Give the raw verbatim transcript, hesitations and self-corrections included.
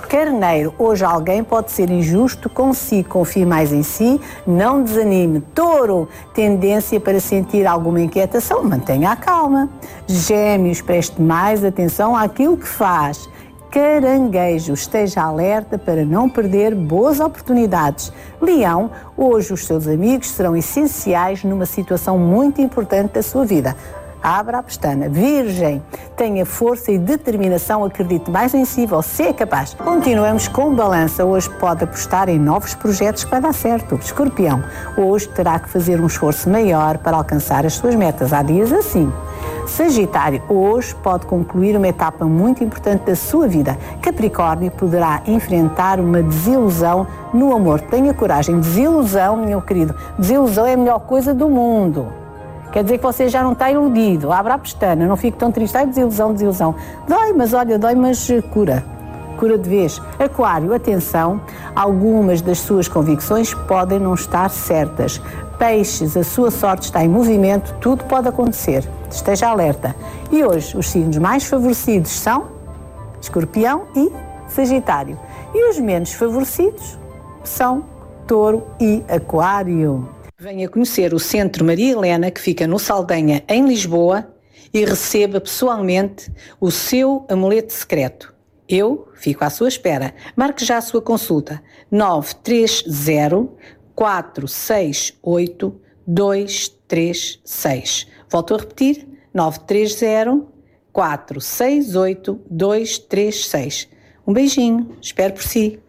Carneiro, hoje alguém pode ser injusto consigo, confie mais em si, não desanime. Touro, tendência para sentir alguma inquietação, mantenha a calma. Gêmeos, preste mais atenção àquilo que faz. Caranguejo, esteja alerta para não perder boas oportunidades. Leão, hoje os seus amigos serão essenciais numa situação muito importante da sua vida. Abra a pestana. Virgem, tenha força e determinação, acredite mais em si, você é capaz. Continuamos com Balança. Hoje pode apostar em novos projetos para dar certo. Escorpião, hoje terá que fazer um esforço maior para alcançar as suas metas. Há dias assim. Sagitário, hoje pode concluir uma etapa muito importante da sua vida. Capricórnio, poderá enfrentar uma desilusão no amor. Tenha coragem. Desilusão, meu querido, desilusão é a melhor coisa do mundo. Quer dizer que você já não está iludido. Abra a pestana, não fique tão triste. Ai, desilusão, desilusão. Dói, mas olha, dói, mas cura. Cura de vez. Aquário, atenção, algumas das suas convicções podem não estar certas. Peixes, a sua sorte está em movimento, tudo pode acontecer. Esteja alerta. E hoje, os signos mais favorecidos são Escorpião e Sagitário. E os menos favorecidos são Touro e Aquário. Venha conhecer o Centro Maria Helena, que fica no Saldanha, em Lisboa, e receba pessoalmente o seu amuleto secreto. Eu fico à sua espera. Marque já a sua consulta. nove três zero, quatro seis oito, dois três seis. Volto a repetir. nove três zero, quatro seis oito, dois três seis. Um beijinho. Espero por si.